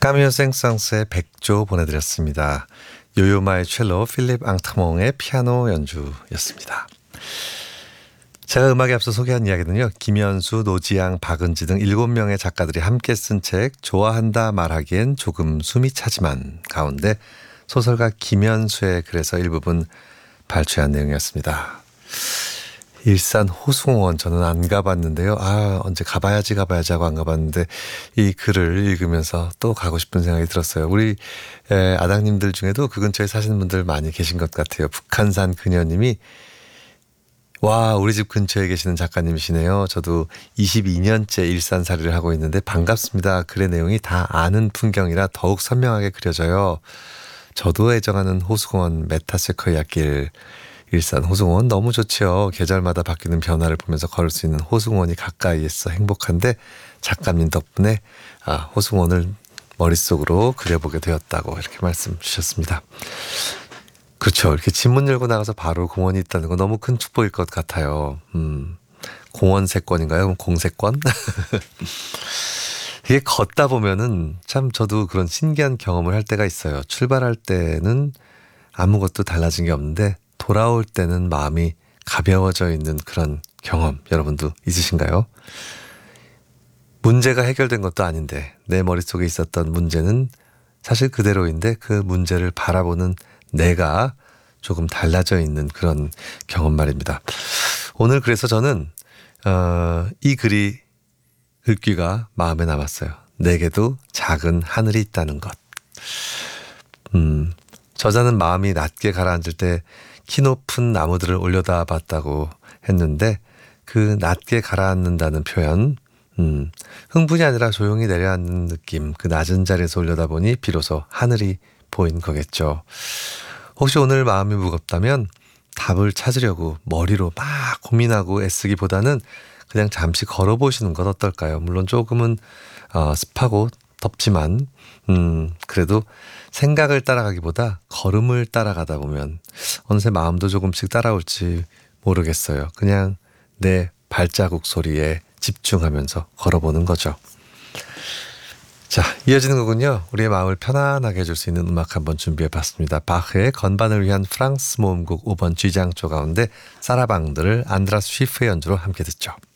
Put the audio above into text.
카미오 생상스의 백조 보내드렸습니다. 요요마의 첼로, 필립 앙트몽의 피아노 연주였습니다. 제가 음악에 앞서 소개한 이야기는요, 김현수, 노지양, 박은지 등 7명의 작가들이 함께 쓴 책 좋아한다 말하기엔 조금 숨이 차지만 가운데 소설가 김현수의 글에서 일부분 발췌한 내용이었습니다. 일산 호수공원 저는 안 가봤는데요. 언제 가봐야지 하고 안 가봤는데 이 글을 읽으면서 또 가고 싶은 생각이 들었어요. 우리 아당님들 중에도 그 근처에 사시는 분들 많이 계신 것 같아요. 북한산 그녀님이 와, 우리 집 근처에 계시는 작가님이시네요. 저도 22년째 일산살이를 하고 있는데 반갑습니다. 글의 내용이 다 아는 풍경이라 더욱 선명하게 그려져요. 저도 애정하는 호수공원 메타세코이아길 일산 호수공원 너무 좋지요. 계절마다 바뀌는 변화를 보면서 걸을 수 있는 호수공원이 가까이 있어 행복한데 작가님 덕분에 호수공원을 머릿속으로 그려보게 되었다고 이렇게 말씀 주셨습니다. 그렇죠. 이렇게 집문 열고 나가서 바로 공원이 있다는 건 너무 큰 축복일 것 같아요. 공원세권인가요? 공세권? 이게 걷다 보면은 참 저도 그런 신기한 경험을 할 때가 있어요. 출발할 때는 아무것도 달라진 게 없는데 돌아올 때는 마음이 가벼워져 있는 그런 경험 여러분도 있으신가요? 문제가 해결된 것도 아닌데 내 머릿속에 있었던 문제는 사실 그대로인데 그 문제를 바라보는 내가 조금 달라져 있는 그런 경험 말입니다. 오늘 그래서 저는 이 글이 읽기가 마음에 남았어요. 내게도 작은 하늘이 있다는 것. 저자는 마음이 낮게 가라앉을 때 키 높은 나무들을 올려다 봤다고 했는데 그 낮게 가라앉는다는 표현, 흥분이 아니라 조용히 내려앉는 느낌, 그 낮은 자리에서 올려다 보니 비로소 하늘이 보인 거겠죠. 혹시 오늘 마음이 무겁다면 답을 찾으려고 머리로 막 고민하고 애쓰기보다는 그냥 잠시 걸어보시는 것 어떨까요? 물론 조금은 습하고 덥지만 그래도 생각을 따라가기보다 걸음을 따라가다 보면 어느새 마음도 조금씩 따라올지 모르겠어요. 그냥 내 발자국 소리에 집중하면서 걸어보는 거죠. 자, 이어지는 곡은요, 우리의 마음을 편안하게 해줄 수 있는 음악 한번 준비해봤습니다. 바흐의 건반을 위한 프랑스 모음곡 5번 G장조 가운데 사라방드를 안드라스 쉬프의 연주로 함께 듣죠.